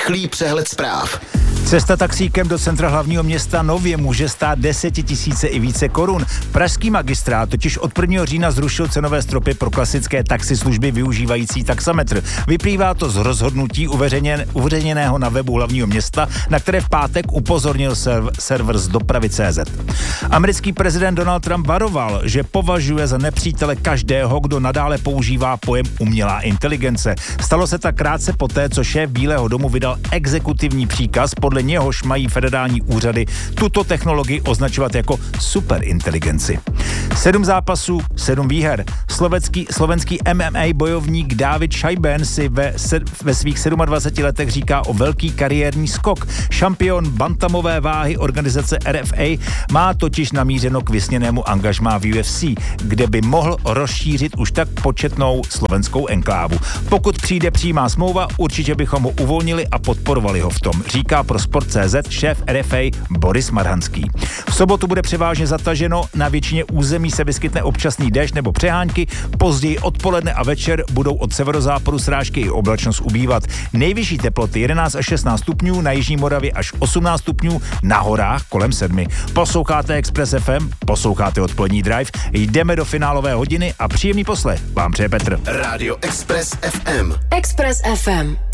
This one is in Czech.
rychlý přehled zpráv. Cesta taxíkem do centra hlavního města nově může stát 10 000 i více korun. Pražský magistrát totiž od 1. října zrušil cenové stropy pro klasické taxislužby využívající taxametr. Vyplývá to z rozhodnutí uveřejněného na webu hlavního města, na které v pátek upozornil server z dopravy.cz. Americký prezident Donald Trump varoval, že považuje za nepřítele každého, kdo nadále používá pojem umělá inteligence. Stalo se tak krátce poté, co šéf Bílého domu vydal exekutivní příkaz, podle něhož mají federální úřady tuto technologii označovat jako superinteligenci. 7 zápasů, 7 výher. Slovenský MMA bojovník David Šajben si ve svých 27 letech říká o velký kariérní skok. Šampion bantamové váhy organizace RFA má totiž namířeno k vysněnému angažmá v UFC, kde by mohl rozšířit už tak početnou slovenskou enklávu. Pokud přijde přímá smlouva, určitě bychom ho uvolnili a podporovali ho v tom, říká pro Sport.cz šéf RFA Boris Marhanský. V sobotu bude převážně zataženo, na většině území se vyskytne občasný déšť nebo přehánky, později odpoledne a večer budou od severozápadu srážky i oblačnost ubývat. Nejvyšší teploty 11 až 16 stupňů, na jižní Moravě až 18 stupňů, na horách kolem 7. Posloucháte Express FM, posloucháte odpolední Drive, jdeme do finálové hodiny a příjemný poslech vám přeje Petr. Rádio Express FM. Express FM.